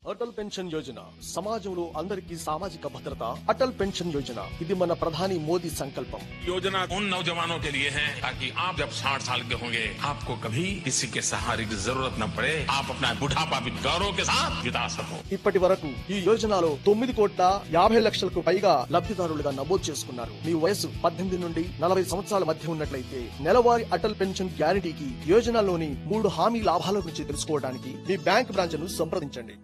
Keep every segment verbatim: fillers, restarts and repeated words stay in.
Atal pension Yojana సమాజంలో అందరికీ సామాజిక భద్రత. అటల్ పెన్షన్ యోజన ఇది మన ప్రధాని మోదీ సంకల్పం. योजना उन नौजवानों के लिए है ताकि आप जब साठ साल के होंगे आपको कभी किसी के सहारे की जरूरत न पड़े, आप अपना बुढ़ापा भी गौरव के साथ बिता सको. ఇప్పటి వరకు ఈ యోజనలో తొమ్మిది కోట్ల యాభై లక్షలకు పైగా లబ్ధిదారులుగా నమోదు చేసుకున్నారు. మీ వయసు పద్దెనిమిది నుండి నలభై సంవత్సరాల మధ్య ఉన్నట్లయితే నెలవారీ అటల్ పెన్షన్ గ్యారంటీకి యోజనలోని మూడు హామీ లాభాల గురించి తెలుసుకోవడానికి మీ బ్యాంక్ బ్రాంచ్ ను సంప్రదించండి.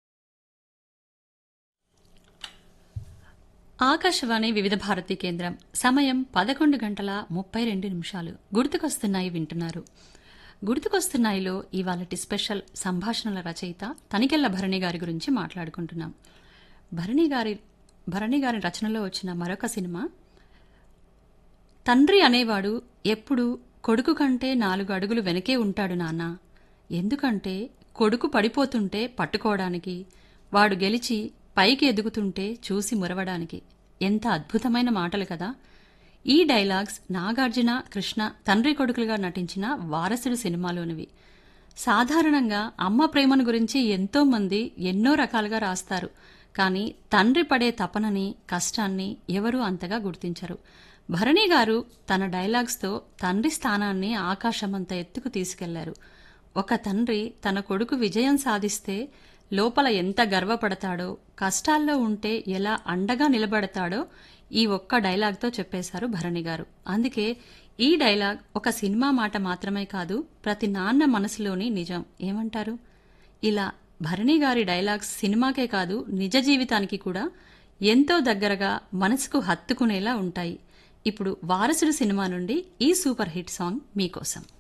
ఆకాశవాణి వివిధ భారతి కేంద్రం. సమయం పదకొండు గంటల ముప్పై రెండు నిమిషాలు. గుర్తుకొస్తున్నాయి వింటున్నారు. గుర్తుకొస్తున్నాయిలో ఇవాళటి స్పెషల్ సంభాషణల రచయిత తనికెళ్ల భరణి గారి గురించి మాట్లాడుకుంటున్నాం. భరణి గారి భరణి గారి రచనలో వచ్చిన మరొక సినిమా తండ్రి అనేవాడు ఎప్పుడు కొడుకు కంటే నాలుగు అడుగులు వెనకే ఉంటాడు నాన్న. ఎందుకంటే కొడుకు పడిపోతుంటే పట్టుకోవడానికి, వాడు గెలిచి పైకి ఎదుగుతుంటే చూసి మురవడానికి. ఎంత అద్భుతమైన మాటలు కదా. ఈ డైలాగ్స్ నాగార్జున కృష్ణ తండ్రి కొడుకులుగా నటించిన వారసుడు సినిమాలోనివి. సాధారణంగా అమ్మ ప్రేమను గురించి ఎంతో మంది ఎన్నో రకాలుగా రాస్తారు. కానీ తండ్రి పడే తపనని, కష్టాన్ని ఎవరూ అంతగా గుర్తించరు. భరణి గారు తన డైలాగ్స్తో తండ్రి స్థానాన్ని ఆకాశమంత ఎత్తుకు తీసుకెళ్లారు. ఒక తండ్రి తన కొడుకు విజయం సాధిస్తే లోపల ఎంత గర్వపడతాడో, కష్టాల్లో ఉంటే ఎలా అండగా నిలబడతాడో ఈ ఒక్క డైలాగ్తో చెప్పేశారు భరణి గారు. అందుకే ఈ డైలాగ్ ఒక సినిమా మాట మాత్రమే కాదు, ప్రతి నాన్న మనసులోని నిజం. ఏమంటారు? ఇలా భరణి గారి డైలాగ్స్ సినిమాకే కాదు నిజ జీవితానికి కూడా ఎంతో దగ్గరగా మనసుకు హత్తుకునేలా ఉంటాయి. ఇప్పుడు వారసుడు సినిమా నుండి ఈ సూపర్ హిట్ సాంగ్ మీకోసం.